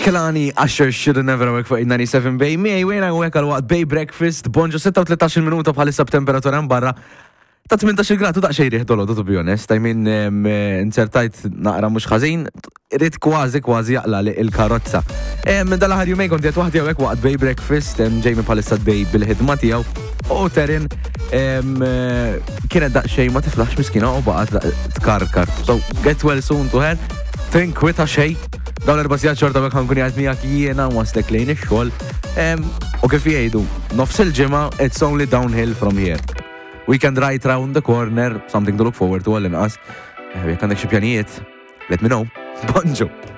Kelani, Usher, Shoulda Never Work fuq 97 Bay. Miej, wejna u għek għal-waqt Bay Breakfast, bonġu 36 minuta bħalissa b'temperatura barra. Ta' 18 gradu ta' xejriħ dolodu, to be honest. I mean, insertajt naqra mux ħazin, rrit kważi jaqla li il-karozza. Dal-ħar jumej konti għat wahdi għek waqt Bay Breakfast, ġejmi bħalissa d-Bay bil-ħidma tijaw. U terin, kienet da' xej ma tiflaħx miskina u baqat tkarkar. So, get well soon to her. Think with a xej. Dawn l-erbasijat xorta għek ħankun jgħat miegħek jiena waslek lejn ix-xogħol. U kif jgħidu, nofs il-ġimgħa, it's only downhill from here. Weekend right round the corner, something to look forward to għall-inqas. Jekk għandek xi pjanijiet, let me know. Bonġu!